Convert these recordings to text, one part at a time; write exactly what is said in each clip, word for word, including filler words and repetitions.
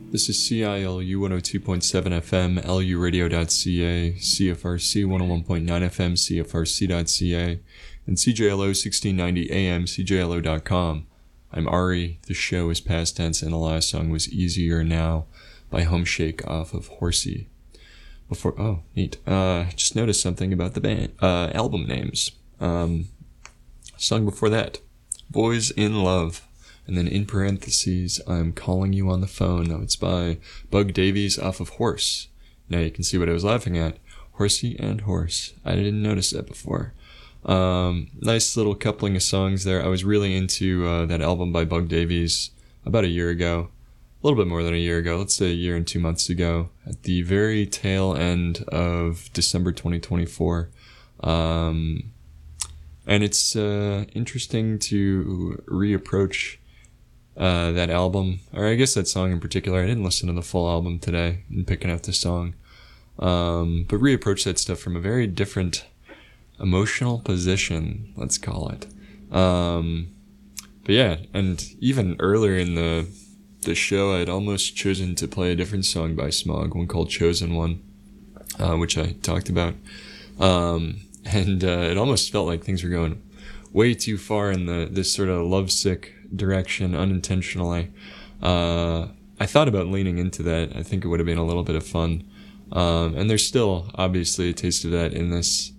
This is C I L U one oh two point seven F M, L U radio dot C A, C F R C one oh one point nine F M, C F R C dot C A, and C J L O sixteen ninety A M, C J L O dot com. I'm Ari, the show is past tense, and the last song was Easier Now by Homeshake off of Horsey. Before, oh, neat. Uh, just noticed something about the band, uh, album names. Um, song before that, Boys in Love. And then in parentheses, I'm Calling You on the Phone. Now it's by Bug Davies off of Horse. Now you can see what I was laughing at. Horsey and Horse. I didn't notice that before. Um, nice little coupling of songs there. I was really into uh, that album by Bug Davies about a year ago. A little bit more than a year ago. Let's say a year and two months ago. At the very tail end of December twenty twenty-four. Um, and it's uh, interesting to reapproach Uh, that album, or I guess that song in particular. I didn't listen to the full album today in picking out the song, um, but reapproach that stuff from a very different emotional position, let's call it. Um, but yeah, and even earlier in the the show, I'd almost chosen to play a different song by Smog, one called Chosen One, uh, which I talked about, um, and uh, it almost felt like things were going way too far in the this sort of lovesick direction unintentionally. Uh, I thought about leaning into that. I think it would have been a little bit of fun. Um, and there's still obviously a taste of that in this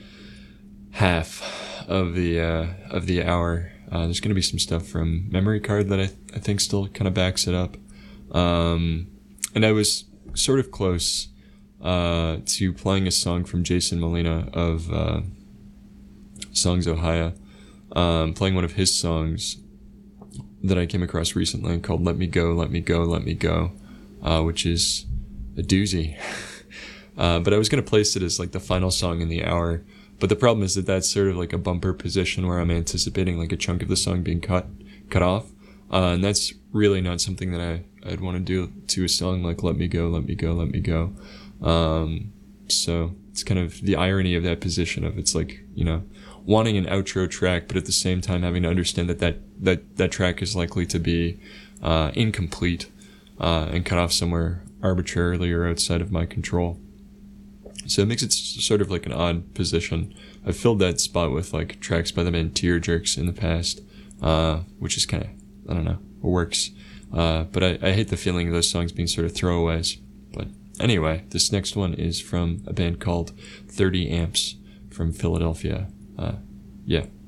half of the uh, of the hour. Uh, there's going to be some stuff from Memory Card that I, th- I think still kind of backs it up. Um, and I was sort of close uh, to playing a song from Jason Molina of uh, Songs Ohio. Um, playing one of his songs that I came across recently called Let Me Go, Let Me Go, Let Me Go, uh, which is a doozy. uh, but I was going to place it as like the final song in the hour. But the problem is that that's sort of like a bumper position where I'm anticipating like a chunk of the song being cut cut off. Uh, and that's really not something that I, I'd want to do to a song like Let Me Go, Let Me Go, Let Me Go. Um, so it's kind of the irony of that position of it's like, you know, wanting an outro track, but at the same time having to understand that that, that, that track is likely to be uh, incomplete uh, and cut off somewhere arbitrarily or outside of my control. So it makes it sort of like an odd position. I've filled that spot with like tracks by the band Tear Jerks in the past, uh, which is kind of, I don't know, it works. Uh, but I, I hate the feeling of those songs being sort of throwaways. But anyway, this next one is from a band called thirty amps from Philadelphia. Uh, yeah,